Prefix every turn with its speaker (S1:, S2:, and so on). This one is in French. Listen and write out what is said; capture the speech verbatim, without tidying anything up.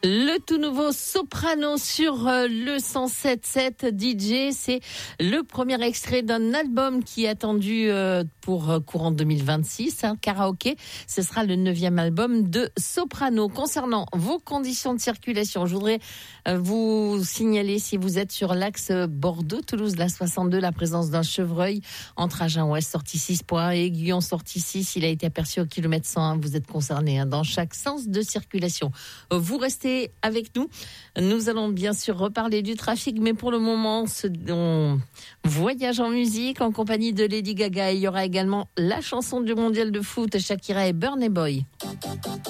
S1: Le tout nouveau Soprano sur euh, le cent sept sept D J, c'est le premier extrait d'un album qui est attendu euh, pour euh, courant deux mille vingt-six, hein, Karaoké. Ce sera le neuvième album de Soprano. Concernant vos conditions de circulation, je voudrais euh, vous signaler, si vous êtes sur l'axe Bordeaux-Toulouse, la soixante-deux, la présence d'un chevreuil entre Agen-Ouest, sortie six point un et Aiguillon, sortie six. Il a été aperçu au kilomètre cent un. Vous êtes concernés hein, dans chaque sens de circulation. Vous restez avec nous. Nous allons bien sûr reparler du trafic, mais pour le moment, on voyage en musique en compagnie de Lady Gaga. Il y aura également la chanson du mondial de foot, Shakira et Burna Boy.